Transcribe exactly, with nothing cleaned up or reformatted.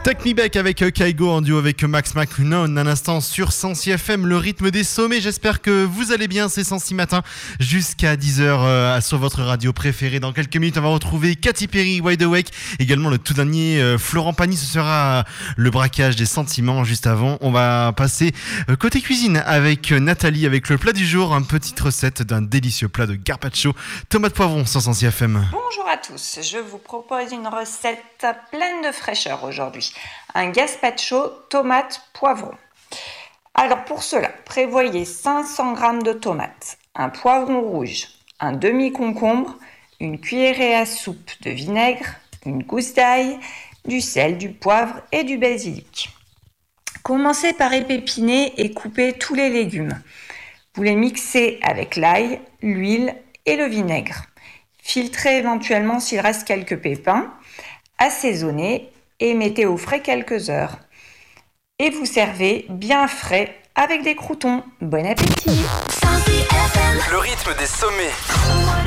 Take Me Back avec Kaigo en duo avec Max McNone un instant sur Sensi F M, le rythme des sommets. J'espère que vous allez bien, c'est Sensi Matin jusqu'à dix heures euh, sur votre radio préférée. Dans quelques minutes, on va retrouver Katy Perry, Wide Awake. Également le tout dernier euh, Florent Pagny, ce sera le braquage des sentiments. Juste avant, on va passer euh, côté cuisine avec euh, Nathalie avec le plat du jour, une petite recette d'un délicieux plat de gazpacho, tomate poivron sur Sensi F M. Bonjour à tous, je vous propose une recette pleine de fraîcheur aujourd'hui. Un gazpacho tomate poivron. Alors pour cela, prévoyez cinq cents grammes de tomates, un poivron rouge, un demi-concombre, une cuillerée à soupe de vinaigre, une gousse d'ail, du sel, du poivre et du basilic. Commencez par épépiner et couper tous les légumes. Vous les mixez avec l'ail, l'huile et le vinaigre. Filtrez éventuellement s'il reste quelques pépins, assaisonnez et mettez au frais quelques heures. Et vous servez bien frais avec des croûtons. Bon appétit! Le rythme des sommets.